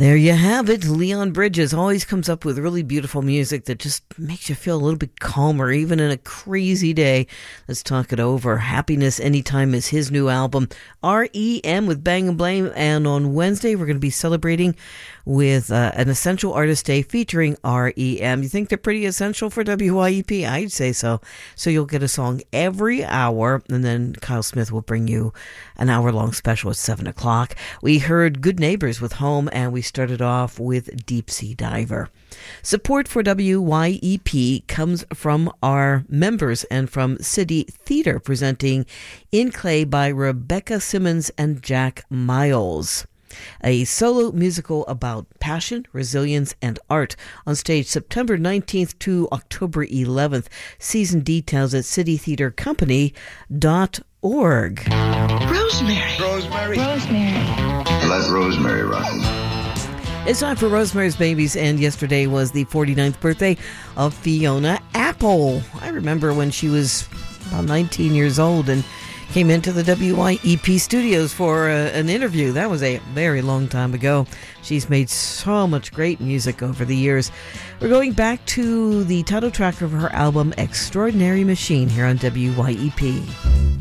There you have it. Leon Bridges always comes up with really beautiful music that just makes you feel a little bit calmer, even in a crazy day. Let's talk it over. Happiness Anytime is his new album, REM with Bang and Blame. And on Wednesday, we're going to be celebrating with an Essential Artist Day featuring REM. You think they're pretty essential for WYEP? I'd say so. So you'll get a song every hour, and then Kyle Smith will bring you an hour-long special at 7 o'clock. We heard Good Neighbors with Home, and we started off with Deep Sea Diver. Support for WYEP comes from our members and from City Theatre, presenting In Clay by Rebecca Simmons and Jack Miles. A solo musical about passion, resilience, and art on stage September 19th to October 11th. Season details at citytheatrecompany.org. Rosemary. Let Rosemary rock. It's time for Rosemary's Babies, and yesterday was the 49th birthday of Fiona Apple. I remember when she was about 19 years old and came into the WYEP studios for an interview. That was a very long time ago. She's made so much great music over the years. We're going back to the title track of her album, Extraordinary Machine, here on WYEP.